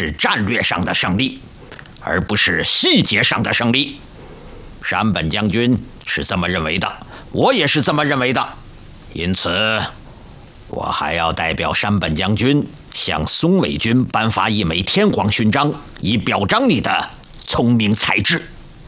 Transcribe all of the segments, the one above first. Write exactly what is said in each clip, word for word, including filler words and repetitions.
是战略上的胜利，而不是细节上的胜利。山本将军是这么认为的，我也是这么认为的，因此，我还要代表山本将军向松尾君颁发一枚天皇勋章，以表彰你的聪明才智。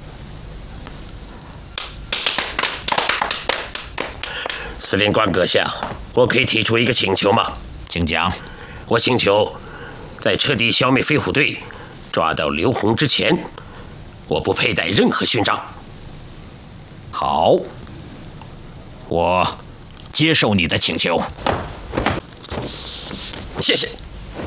司令官阁下，我可以提出一个请求吗？ 请讲。 我请求，在彻底消灭飞虎队、抓到刘洪之前，我不佩戴任何勋章。 好，我接受你的请求。 谢谢。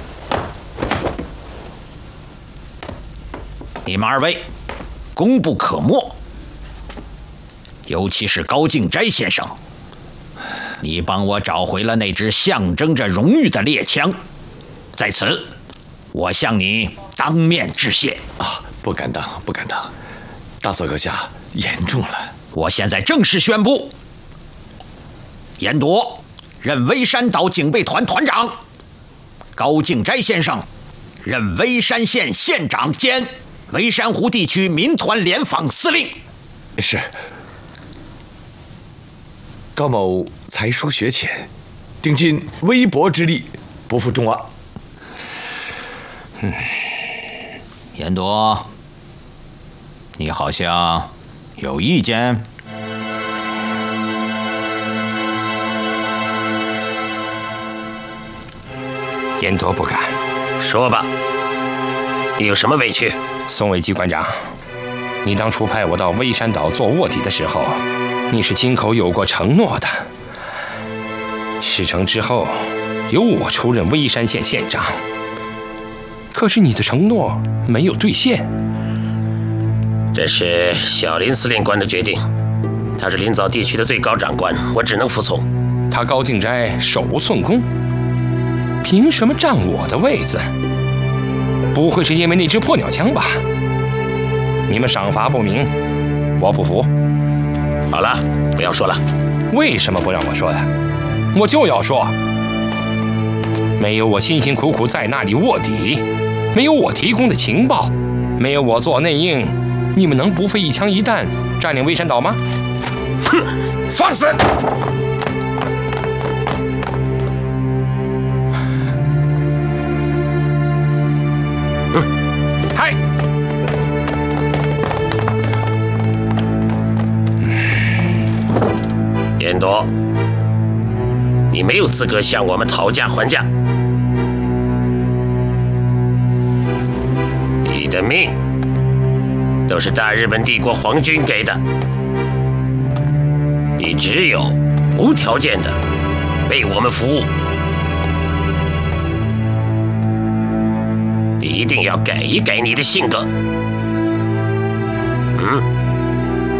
你们二位功不可没，尤其是高敬斋先生，你帮我找回了那支象征着荣誉的猎枪，在此，我向你当面致谢。 啊，不敢当，不敢当，大佐阁下言重了。 我现在正式宣布，严铎任微山岛警备团团长，高敬斋先生任微山县县长兼微山湖地区民团联防司令。 是。高某才疏学浅，定尽微薄之力，不负众望。 嗯，严铎，你好像有意见。 严铎不敢。 说吧，你有什么委屈？ 松尾机关长，你当初派我到微山岛做卧底的时候，你是亲口有过承诺的。事成之后，由我出任微山县县长，可是你的承诺没有兑现。 这是小林司令官的决定，他是临早地区的最高长官，我只能服从。 他高敬斋手无寸功，凭什么占我的位子？不会是因为那支破鸟枪吧？你们赏罚不明，我不服。 好了，不要说了。 为什么不让我说呀？我就要说，没有我辛辛苦苦在那里卧底，没有我提供的情报，没有我做内应，你们能不费一枪一弹占领微山岛吗？ 哼，放肆！ 嗯，嗨！ 严铎，你没有资格向我们讨价还价。你的命都是大日本帝国皇军给的，你只有无条件的为我们服务。你一定要改一改你的性格。嗯。